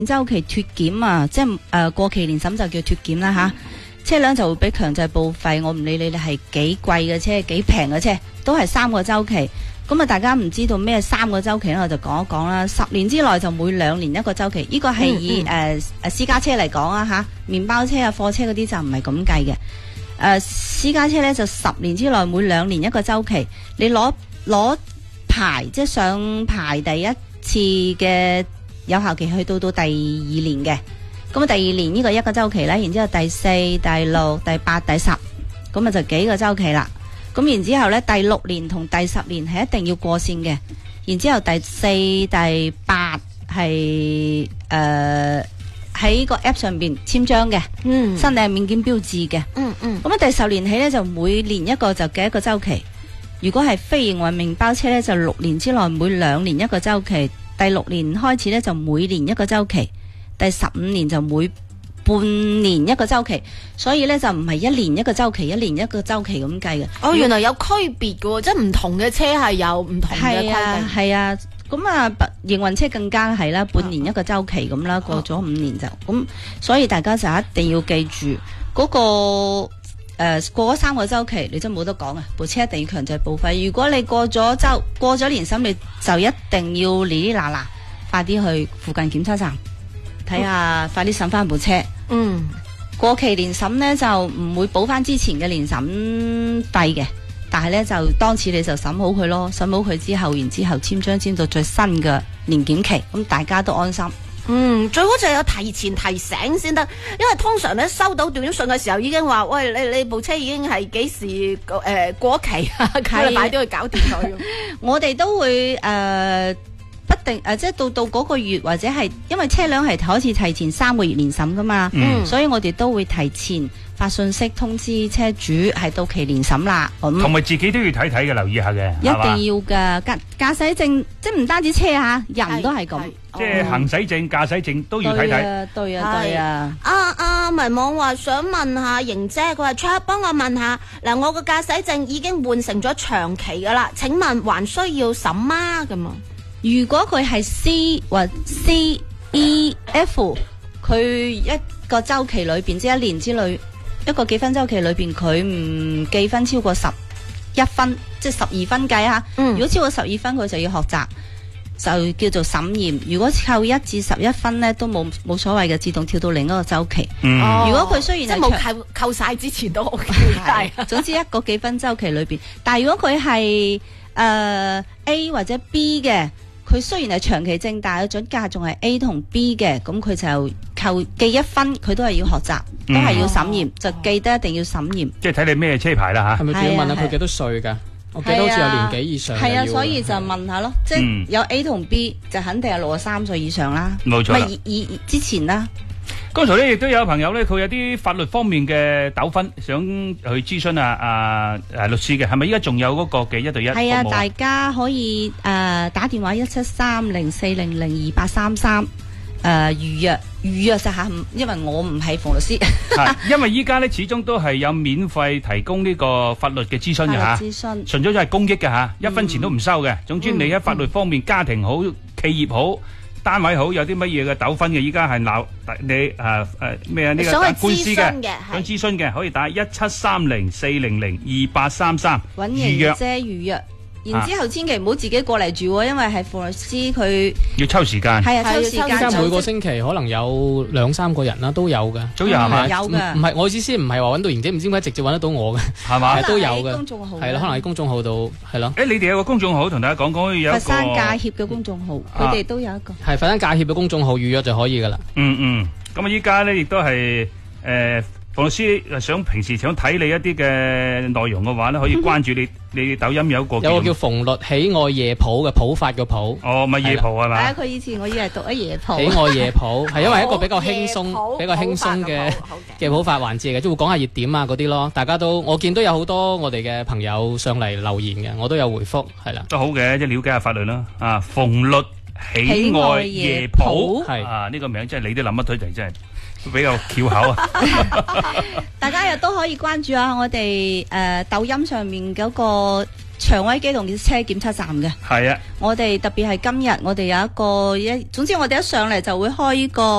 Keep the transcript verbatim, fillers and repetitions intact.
週期脱檢啊，即係誒、呃、過期年審就叫脱檢啦吓。車輛就會俾強制報廢，我唔理你哋係幾貴嘅車，幾平嘅車，都係三個週期。咁啊，大家唔知道咩三個週期咧，我就講一講啦。十年之內就每兩年一個週期，呢個係以誒誒、嗯呃、私家車嚟講啊吓，麵包車啊、貨車嗰啲就唔係咁計嘅。誒、呃，私家車咧就十年之內每兩年一個週期，你攞攞牌即係上牌第一次嘅有效期去到到第二年嘅。咁啊，第二年呢個一個週期咧，然之後第四、第六、第八、第十，咁啊就幾個週期啦。咁然之後咧，第六年同第十年係一定要過線嘅。然之後第四、第八係誒喺個 app 上邊簽章嘅，嗯，身體係免檢標誌嘅，嗯嗯。咁啊，第十年起咧就每年一個就幾一個週期。如果係非營運麵包車咧，就六年之內每兩年一個週期。第六年開始咧就每年一個週期。第十五年就每半年一個週期，所以咧就唔係一年一個週期，一年一個週期咁計嘅。 哦，原來有區別嘅，即係唔同嘅車係有唔同嘅規定。係啊， 係啊，咁啊，營運車更加係啦，半年一個週期咁啦，過咗五年就咁，所以大家就一定要記住嗰、嗰個誒、呃、過咗三個週期，你真冇得講啊！部車一定要強制報廢。如果你過咗週過咗年審，你就一定要哩哩嗱嗱，快啲去附近檢測站。睇下，快啲審翻部車。嗯，過期年審呢就唔會補翻之前嘅年審費嘅，但係呢就當次你就審好佢咯，審好佢之後，然之後簽章簽到最新嘅年檢期，咁大家都安心。 嗯，最好就有提前提醒先得，因為通常咧收到短信嘅時候已經話，喂，你你部車已經係幾時誒、呃、過期啊？咁你快啲去搞掂佢。 我哋都會誒。呃不定誒、呃，即係到到嗰個月或者係，因為車輛係可以提前三個月年審噶嘛，嗯、所以我哋都會提前發信息通知車主係到期年審啦。同埋自己都要睇睇嘅，留意下嘅， 一定要噶駕駕駛證，即係唔單止車吓，人都係咁， 即係行駛證、駕駛證都要睇睇。 對啊，對啊，對啊。 啊啊，迷網話想問下瑩姐，佢話卓幫我問下，嗱，我個駕駛證已經換成咗長期噶啦，請問還需要審嗎？咁啊？ 如果佢係 C 或 C E F， 佢一個週期裏邊，即係一年之內一個記分週期裏邊，佢唔記分超過十一分，即係十二分計吓。嗯、如果超過十二分，佢就要學習，就叫做審驗。如果扣一至十一分呢，都冇冇所謂嘅，自動跳到另一個週期。嗯、如果佢雖然係即係冇扣扣晒之前都 OK，係總之一個記分週期裏邊。但係如果佢係誒 A 或者 B 嘅。佢雖然係長期證，但係準價仲係 A 同 B 嘅，咁佢就扣記一分，佢都係要學習，都係要審驗，嗯、就記得一定要審驗。 即係睇你咩車牌啦嚇。 係咪仲要問下佢幾多歲㗎？啊、我記得好似有年幾以上。 係啊，所以就問下咯，即係有 A 同 B 就肯定係六十三歲以上啦。 冇錯啦。 咪以之前啦。 剛才咧亦都有朋友咧，佢有啲法律方面嘅糾紛，想去諮詢啊啊誒律師嘅，係咪依家仲有嗰個嘅一對一？ 係啊，大家可以誒、呃、打電話一七三零四零零二八三三誒預約預約實下，因為我唔係馮律師。 係，因為依家咧始終都係有免費提供呢個法律嘅諮詢嘅嚇， 諮詢純粹就係公益嘅嚇，一分錢都唔收嘅。嗯、總之你喺法律方面，嗯、家庭好、企業好。單位好有啲乜嘢嘅糾紛嘅，依家係鬧你誒誒咩啊？呢、呃這個打官司嘅，想諮詢嘅可以打一七三零四零零二八三三揾瑩姐預約。然之後千祈唔好自己過嚟住，因為係馮律師佢要抽時間。 係啊，抽時間。 而家每個星期可能有兩三個人啦，都有嘅。 都有係咪？ 有嘅。 唔係我意思唔係話揾到瑩姐，唔知點解直接揾得到我嘅， 係嘛？ 都有嘅。 公眾號係咯，可能喺公眾號度係咯。 誒，你哋有個公眾號同大家講講，有一個佛山駕協嘅公眾號，佢哋都有一個。 係佛山駕協嘅公眾號預約就可以噶啦。 嗯嗯，咁啊，依家咧亦都係誒。馮律師想平時想睇你一啲嘅內容嘅話咧，可以關注你你抖音有一個有個叫馮律喜愛夜譜嘅譜法嘅譜。 哦，咪夜譜係嘛？ 係啊，佢以前我以為讀咗夜譜。 喜愛夜譜係因為一個比較輕鬆、比較輕鬆嘅嘅譜法環節嘅，即係會講下熱點啊嗰啲咯。大家都我見都有好多我哋嘅朋友上嚟留言嘅，我都有回覆係啦。 都好嘅，即係了解下法律啦。啊，馮律喜愛夜譜係啊，呢個名真係你都諗得出嚟，真係。比較翹口啊！ 大家亦都可以關注下我哋誒、呃、抖音上面嗰個長威機動車檢測站嘅。 係啊， 我哋特別係今日，我哋有一個一，總之我哋一上嚟就會開呢個